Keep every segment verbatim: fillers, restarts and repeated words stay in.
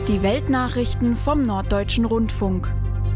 Die Weltnachrichten vom Norddeutschen Rundfunk.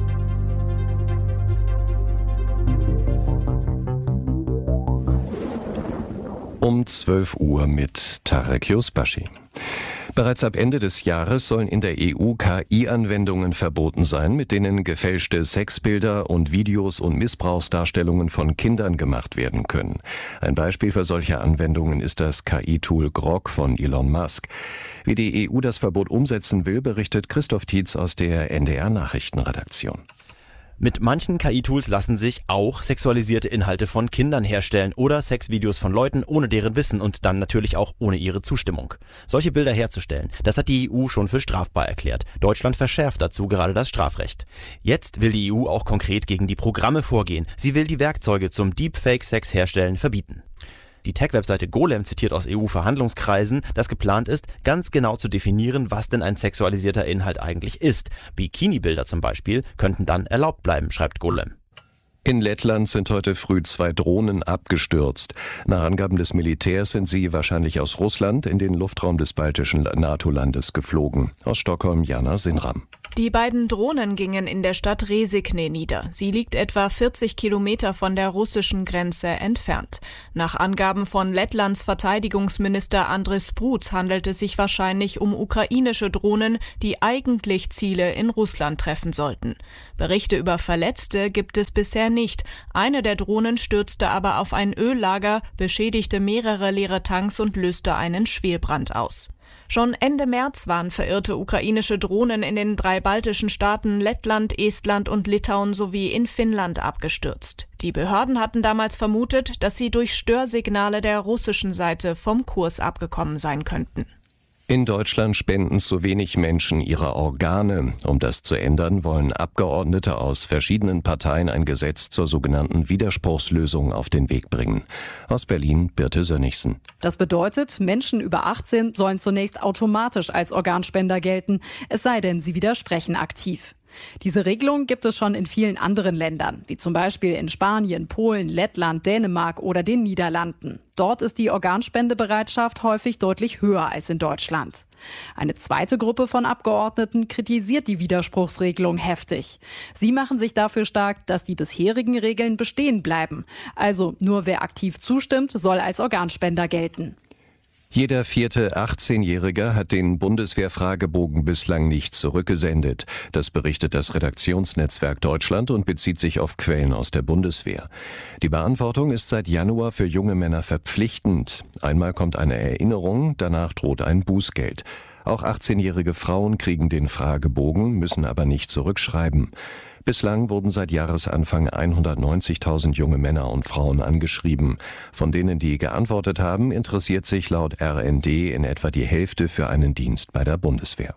Um zwölf Uhr mit Tarek Yusbashi. Bereits ab Ende des Jahres sollen in der E U K I-Anwendungen verboten sein, mit denen gefälschte Sexbilder und Videos und Missbrauchsdarstellungen von Kindern gemacht werden können. Ein Beispiel für solche Anwendungen ist das K I-Tool Grok von Elon Musk. Wie die E U das Verbot umsetzen will, berichtet Christoph Tietz aus der N D R-Nachrichtenredaktion. Mit manchen K I-Tools lassen sich auch sexualisierte Inhalte von Kindern herstellen oder Sexvideos von Leuten ohne deren Wissen und dann natürlich auch ohne ihre Zustimmung. Solche Bilder herzustellen, das hat die E U schon für strafbar erklärt. Deutschland verschärft dazu gerade das Strafrecht. Jetzt will die E U auch konkret gegen die Programme vorgehen. Sie will die Werkzeuge zum Deepfake-Sex-Herstellen verbieten. Die Tech-Webseite Golem zitiert aus E U-Verhandlungskreisen, dass geplant ist, ganz genau zu definieren, was denn ein sexualisierter Inhalt eigentlich ist. Bikini-Bilder zum Beispiel könnten dann erlaubt bleiben, schreibt Golem. In Lettland sind heute früh zwei Drohnen abgestürzt. Nach Angaben des Militärs sind sie wahrscheinlich aus Russland in den Luftraum des baltischen NATO-Landes geflogen. Aus Stockholm, Jana Sinram. Die beiden Drohnen gingen in der Stadt Resikne nieder. Sie liegt etwa vierzig Kilometer von der russischen Grenze entfernt. Nach Angaben von Lettlands Verteidigungsminister Andris Spruds handelt es sich wahrscheinlich um ukrainische Drohnen, die eigentlich Ziele in Russland treffen sollten. Berichte über Verletzte gibt es bisher nicht. Eine der Drohnen stürzte aber auf ein Öllager, beschädigte mehrere leere Tanks und löste einen Schwelbrand aus. Schon Ende März waren verirrte ukrainische Drohnen in den drei baltischen Staaten Lettland, Estland und Litauen sowie in Finnland abgestürzt. Die Behörden hatten damals vermutet, dass sie durch Störsignale der russischen Seite vom Kurs abgekommen sein könnten. In Deutschland spenden zu wenig Menschen ihre Organe. Um das zu ändern, wollen Abgeordnete aus verschiedenen Parteien ein Gesetz zur sogenannten Widerspruchslösung auf den Weg bringen. Aus Berlin, Birte Sönnigsen. Das bedeutet, Menschen über achtzehn sollen zunächst automatisch als Organspender gelten, es sei denn, sie widersprechen aktiv. Diese Regelung gibt es schon in vielen anderen Ländern, wie zum Beispiel in Spanien, Polen, Lettland, Dänemark oder den Niederlanden. Dort ist die Organspendebereitschaft häufig deutlich höher als in Deutschland. Eine zweite Gruppe von Abgeordneten kritisiert die Widerspruchsregelung heftig. Sie machen sich dafür stark, dass die bisherigen Regeln bestehen bleiben. Also nur wer aktiv zustimmt, soll als Organspender gelten. Jeder vierte achtzehnjährige hat den Bundeswehr-Fragebogen bislang nicht zurückgesendet. Das berichtet das Redaktionsnetzwerk Deutschland und bezieht sich auf Quellen aus der Bundeswehr. Die Beantwortung ist seit Januar für junge Männer verpflichtend. Einmal kommt eine Erinnerung, danach droht ein Bußgeld. Auch achtzehnjährige Frauen kriegen den Fragebogen, müssen aber nicht zurückschreiben. Bislang wurden seit Jahresanfang hundertneunzigtausend junge Männer und Frauen angeschrieben. Von denen, die geantwortet haben, interessiert sich laut R N D in etwa die Hälfte für einen Dienst bei der Bundeswehr.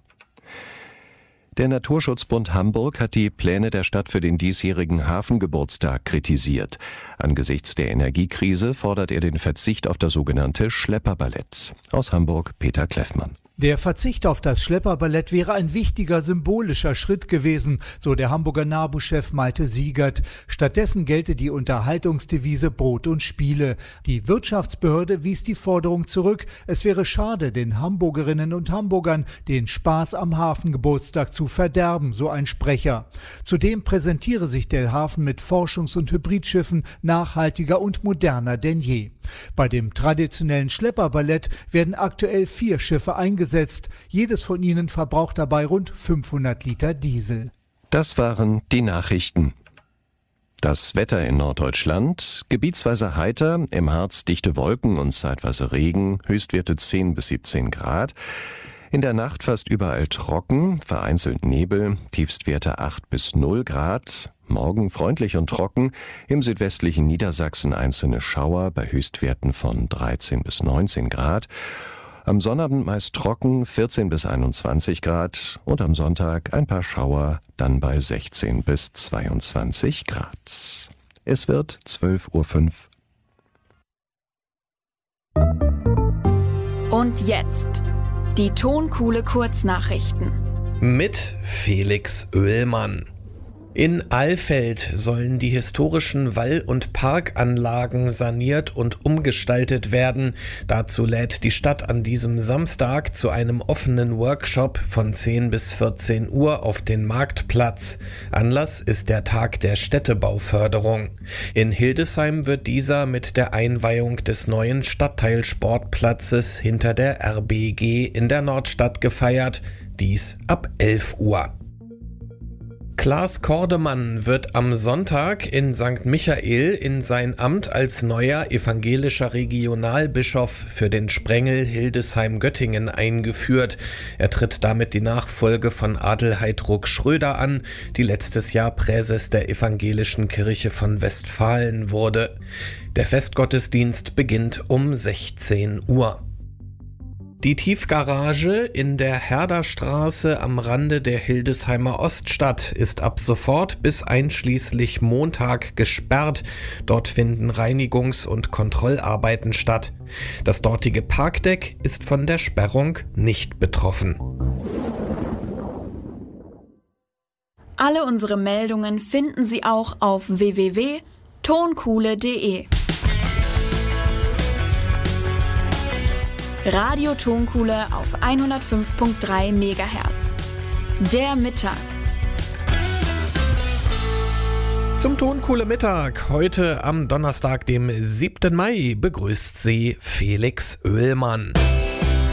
Der Naturschutzbund Hamburg hat die Pläne der Stadt für den diesjährigen Hafengeburtstag kritisiert. Angesichts der Energiekrise fordert er den Verzicht auf das sogenannte Schlepperballett. Aus Hamburg Peter Kleffmann. Der Verzicht auf das Schlepperballett wäre ein wichtiger symbolischer Schritt gewesen, so der Hamburger NABU-Chef Malte Siegert. Stattdessen gelte die Unterhaltungsdevise Brot und Spiele. Die Wirtschaftsbehörde wies die Forderung zurück. Es wäre schade, den Hamburgerinnen und Hamburgern den Spaß am Hafengeburtstag zu verderben, so ein Sprecher. Zudem präsentiere sich der Hafen mit Forschungs- und Hybridschiffen nachhaltiger und moderner denn je. Bei dem traditionellen Schlepperballett werden aktuell vier Schiffe eingesetzt. Jedes von ihnen verbraucht dabei rund fünfhundert Liter Diesel. Das waren die Nachrichten. Das Wetter in Norddeutschland: gebietsweise heiter, im Harz dichte Wolken und zeitweise Regen, Höchstwerte zehn bis siebzehn Grad. In der Nacht fast überall trocken, vereinzelt Nebel, Tiefstwerte acht bis null Grad. Morgen freundlich und trocken, im südwestlichen Niedersachsen einzelne Schauer bei Höchstwerten von dreizehn bis neunzehn Grad. Am Sonnabend meist trocken, vierzehn bis einundzwanzig Grad und am Sonntag ein paar Schauer, dann bei sechzehn bis zweiundzwanzig Grad. Es wird zwölf Uhr fünf. Und jetzt die Tonkuhle Kurznachrichten mit Felix Oehlmann. In Alfeld sollen die historischen Wall- und Parkanlagen saniert und umgestaltet werden. Dazu lädt die Stadt an diesem Samstag zu einem offenen Workshop von zehn bis vierzehn Uhr auf den Marktplatz. Anlass ist der Tag der Städtebauförderung. In Hildesheim wird dieser mit der Einweihung des neuen Stadtteilsportplatzes hinter der R B G in der Nordstadt gefeiert. Dies ab elf Uhr. Klaas Kordemann wird am Sonntag in Sankt Michael in sein Amt als neuer evangelischer Regionalbischof für den Sprengel Hildesheim-Göttingen eingeführt. Er tritt damit die Nachfolge von Adelheid Ruck-Schröder an, die letztes Jahr Präses der Evangelischen Kirche von Westfalen wurde. Der Festgottesdienst beginnt um sechzehn Uhr. Die Tiefgarage in der Herderstraße am Rande der Hildesheimer Oststadt ist ab sofort bis einschließlich Montag gesperrt. Dort finden Reinigungs- und Kontrollarbeiten statt. Das dortige Parkdeck ist von der Sperrung nicht betroffen. Alle unsere Meldungen finden Sie auch auf w w w punkt tonkuhle punkt de. Radio Tonkuhle auf hundertfünf Komma drei Megahertz. Der Mittag. Zum Tonkuhle Mittag heute am Donnerstag, dem siebten Mai, begrüßt Sie Felix Oehlmann.